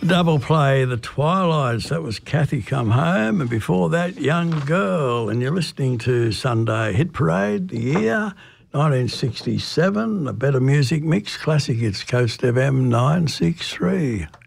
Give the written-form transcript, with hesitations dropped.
Double play, The Twilights. That was Kathy Come Home. And before that, Young Girl. And you're listening to Sunday Hit Parade, the year 1967. A better music mix. Classic Hits, Coast FM 963.